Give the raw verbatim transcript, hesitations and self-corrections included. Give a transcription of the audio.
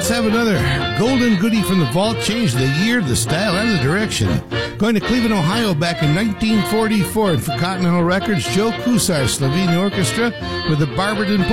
let's have another golden goodie from the vault. Change the year, the style, and the direction. Going to Cleveland, Ohio back in nineteen forty-four. And for Cotton Hill Records, Joe Kusar, Slovene Orchestra with the Barberton